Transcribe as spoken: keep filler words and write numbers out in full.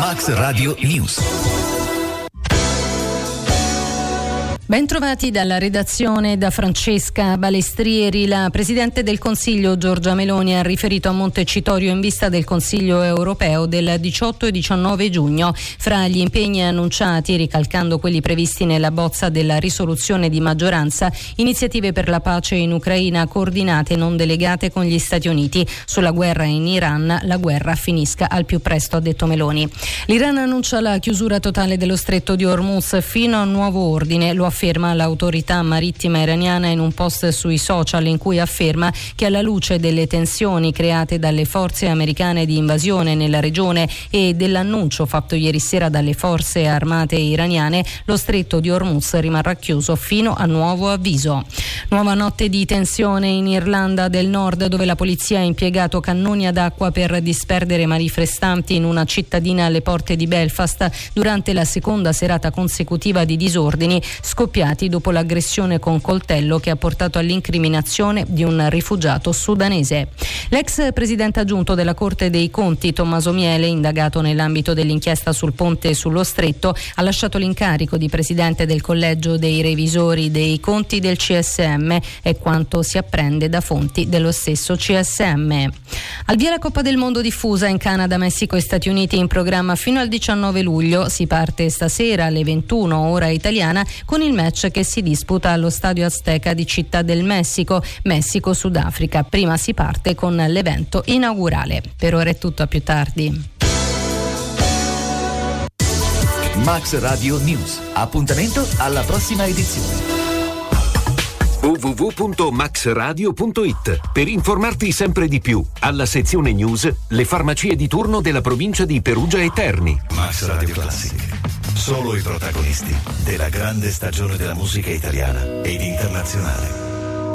Max Radio News. Bentrovati dalla redazione da Francesca Balestrieri. La Presidente del Consiglio Giorgia Meloni ha riferito a Montecitorio in vista del Consiglio europeo del diciotto e diciannove giugno. Fra gli impegni annunciati, ricalcando quelli previsti nella bozza della risoluzione di maggioranza, iniziative per la pace in Ucraina coordinate e non delegate con gli Stati Uniti. Sulla guerra in Iran, la guerra finisca al più presto, ha detto Meloni. L'Iran annuncia la chiusura totale dello stretto di Hormuz fino a nuovo ordine. Lo afferma l'autorità marittima iraniana in un post sui social, in cui afferma che alla luce delle tensioni create dalle forze americane di invasione nella regione e dell'annuncio fatto ieri sera dalle forze armate iraniane, lo stretto di Hormuz rimarrà chiuso fino a nuovo avviso. Nuova notte di tensione in Irlanda del Nord, dove la polizia ha impiegato cannoni ad acqua per disperdere manifestanti in una cittadina alle porte di Belfast durante la seconda serata consecutiva di disordini scoppiati dopo l'aggressione con coltello che ha portato all'incriminazione di un rifugiato sudanese. L'ex presidente aggiunto della Corte dei Conti, Tommaso Miele, indagato nell'ambito dell'inchiesta sul ponte sullo Stretto, ha lasciato l'incarico di presidente del collegio dei revisori dei conti del C S M, è quanto si apprende da fonti dello stesso C S M. Al via la Coppa del Mondo diffusa in Canada, Messico e Stati Uniti, in programma fino al diciannove luglio. Si parte stasera alle ventuno ora italiana con il match che si disputa allo Stadio Azteca di Città del Messico, Messico-Sudafrica. Prima si parte con l'evento inaugurale. Per ora è tutto, a più tardi. Max Radio News. Appuntamento alla prossima edizione. w w w punto max radio punto i t per informarti sempre di più. Alla sezione news, le farmacie di turno della provincia di Perugia e Terni. Max Radio Classic. Solo i protagonisti della grande stagione della musica italiana ed internazionale.